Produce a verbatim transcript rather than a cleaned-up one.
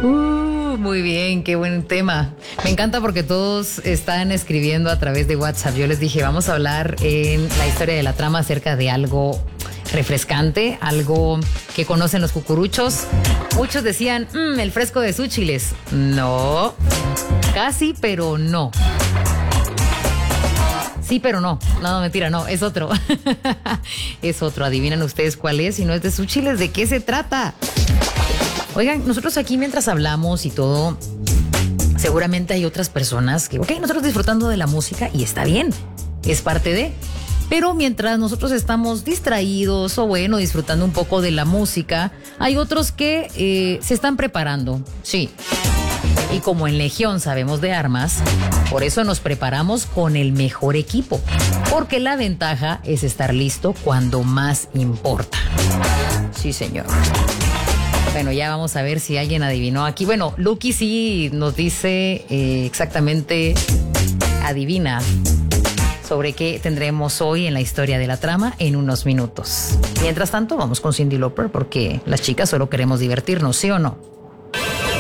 Uh, muy bien, qué buen tema. Me encanta porque todos están escribiendo a través de WhatsApp. Yo les dije, vamos a hablar en la historia de la trama acerca de algo refrescante, algo que conocen los cucuruchos. Muchos decían, mmm, el fresco de Xúchiles. No, casi, pero no. Sí, pero no. No, mentira, no, es otro. Es otro. ¿Adivinan ustedes cuál es? Si no es de Xúchiles, ¿de qué se trata? Oigan, nosotros aquí mientras hablamos y todo, seguramente hay otras personas que, ok, nosotros disfrutando de la música y está bien, es parte de... Pero mientras nosotros estamos distraídos o bueno, disfrutando un poco de la música, hay otros que eh, se están preparando, sí. Y como en Legión sabemos de armas, por eso nos preparamos con el mejor equipo, porque la ventaja es estar listo cuando más importa. Sí, señor. Bueno, ya vamos a ver si alguien adivinó aquí. Bueno, Lucky sí nos dice eh, exactamente, adivina sobre qué tendremos hoy en la historia de la trama en unos minutos. Mientras tanto, vamos con Cyndi Lauper porque las chicas solo queremos divertirnos, ¿sí o no?